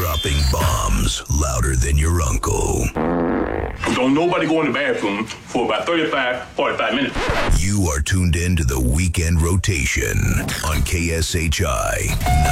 Dropping bombs louder than your uncle. Don't nobody go in the bathroom for about 45 minutes. You are tuned in to the Weekend Rotation on KSHI